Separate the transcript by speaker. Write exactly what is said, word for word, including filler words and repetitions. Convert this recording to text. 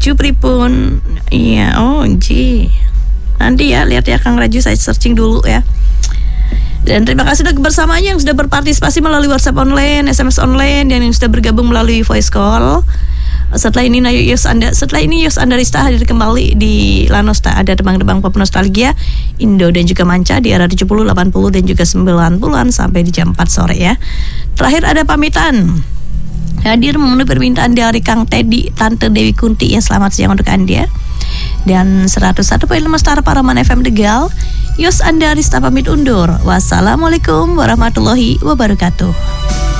Speaker 1: Cupripun. Iya, oh Ji. Nanti ya, lihat ya Kang Raju, saya searching dulu ya. Dan terima kasih sudah bersamanya yang sudah berpartisipasi melalui WhatsApp online, S M S online, dan yang sudah bergabung melalui voice call. Setelah ini Yos Anda, setelah ini Yos Andarista hadir kembali di Lanosta. Ada tebang-tebang pop nostalgia, Indo dan juga Manca di era tujuh puluh, delapan puluh dan juga sembilan puluhan sampai di jam empat sore ya. Terakhir ada pamitan. Hadir memenuhi permintaan dari Kang Teddy, Tante Dewi Kunti ya, selamat siang untuk Anda. Dan seratus satu koma lima Star Paraman F M Tegal, Yos Andarista pamit undur. Wassalamualaikum warahmatullahi wabarakatuh.